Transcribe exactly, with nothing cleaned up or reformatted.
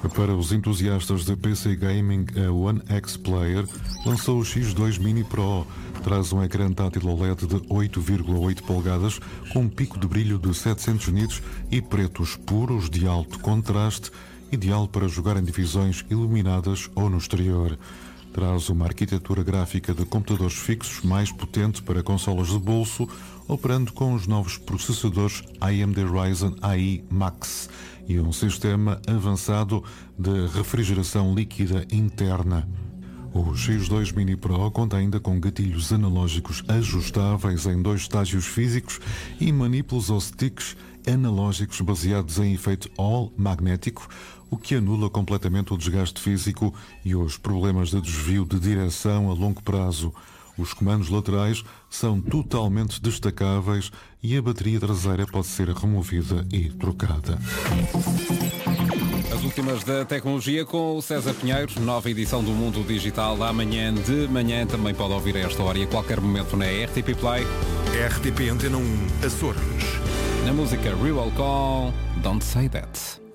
Para os entusiastas de P C Gaming, a One X Player lançou o X dois Mini Pro. Traz um ecrã tátil O L E D de oito vírgula oito polegadas com um pico de brilho de setecentos nits e pretos puros de alto contraste, ideal para jogar em divisões iluminadas ou no exterior. Traz uma arquitetura gráfica de computadores fixos mais potente para consolas de bolso, operando com os novos processadores A M D Ryzen A I Max e um sistema avançado de refrigeração líquida interna. O X dois Mini Pro conta ainda com gatilhos analógicos ajustáveis em dois estágios físicos e manipulos ou sticks analógicos baseados em efeito All magnético, o que anula completamente o desgaste físico e os problemas de desvio de direção a longo prazo. Os comandos laterais são totalmente destacáveis e a bateria traseira pode ser removida e trocada. As últimas da tecnologia com o César Pinheiro, nova edição do Mundo Digital, amanhã de manhã. Também pode ouvir a esta hora e a qualquer momento na R T P Play. R T P Antena um, Açores. Na música Real com Don't Say That.